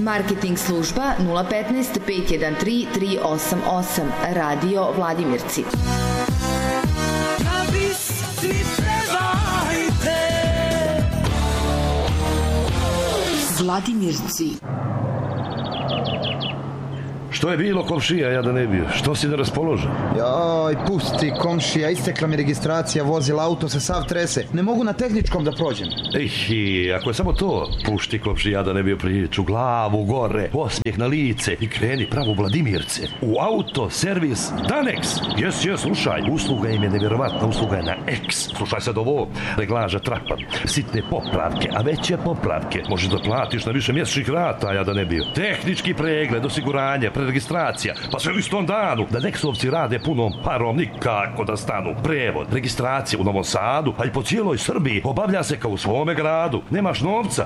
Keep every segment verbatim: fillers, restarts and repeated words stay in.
Marketing služba nula petnaest pet jedan tri tri osam osam. Radio Vladimirci. Vladimirci. Što je bilo, komšija, ja da ne bio? Što si neraspoložen? Joj, pusti, komšija, istekla mi registracija vozila, auto se sav trese. Ne mogu na tehničkom da prođem. Ej, ako je samo to, pušti, komšija, da ne bio priču, glavu gore, osmijeh na lice i kreni pravo u Vladimirce. U auto, servis, Danex. Jes, jes, slušaj, usluga im je nevjerovatna, usluga je na X. Slušaj sad ovo, reglaža trapa, sitne popravke, a veće popravke. Možeš da platiš na više mjesečnih rata, ja da ne bio. Tehnički pregled, osiguranje, registracija, pa sve u istom danu. Da Nexovci rade punom parom, nikako da stanu. Prevod, registracija u Novom Sadu, a i po cijeloj Srbiji obavlja se kao u svome gradu. Nemaš novca?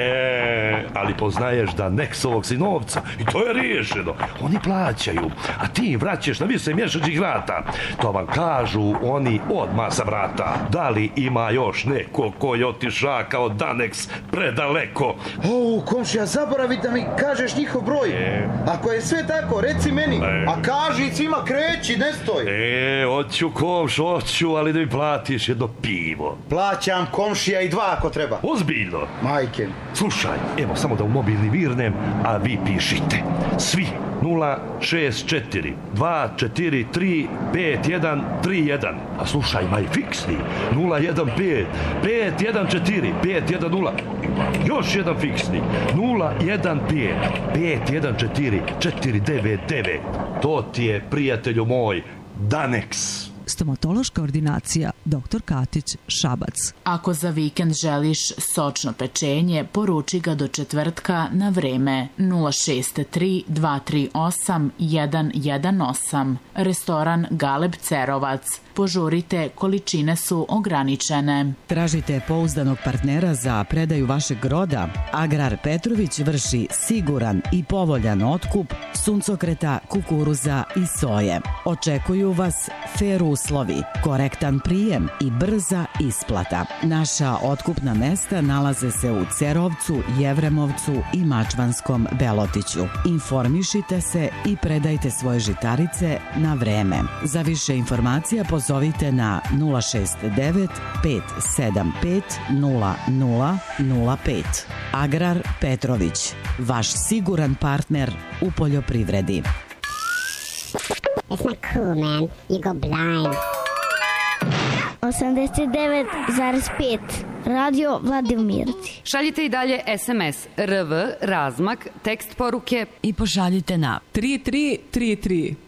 E, ali poznaješ da Nexovog si novca i to je riješeno. Oni plaćaju, a ti im vraćaš na više mjesečnih rata. To vam kažu oni odmah sa vrata. Da li ima još neko ko je otiša kao Danex predaleko? O, komšija, zaboravi da mi kažeš njihov broj. E. Ako je sve tako, reci meni. E. A kaži svima, kreći, ne stoj. E, hoću komš, hoću, ali da mi platiš jedno pivo. Plaćam, komšija, i dva ako treba. Ozbiljno? Majke. Slušaj, evo samo da u mobilni virnem, a vi pišite. Svi nula šest četiri dva četiri tri pet jedan tri jedan. A slušaj, maj fiksni nula jedan pet pet jedan četiri pet jedan nula. Još jedan fiksni nula jedan pet pet jedan četiri četiri devet devet. To ti je, prijatelju moj, Danex. Stomatološka ordinacija doktor Katić, Šabac. Ako za vikend želiš sočno pečenje, poruči ga do četvrtka na vreme nula šest tri dva tri osam jedan jedan osam. Restoran Galeb Cerovac. Požurite, količine su ograničene. Tražite pouzdanog partnera za predaju vašeg roda? Agrar Petrović vrši siguran i povoljan otkup suncokreta, kukuruza i soje. Očekuju vas fer uslovi, korektan prijem i brza isplata. Naša otkupna mesta nalaze se u Cerovcu, Jevremovcu i Mačvanskom Belotiću. Informišite se i predajte svoje žitarice na vreme. Za više informacija pozovite na nula šest devet pet sedam pet nula nula nula pet. Agrar Petrović, vaš siguran partner u poljoprivredi. It's not cool, man. You go blind. osamdeset devet zarez pet. Radio Vladimirci. Šaljite i dalje es em es R V, razmak, tekst poruke i pošaljite na tri tri tri tri.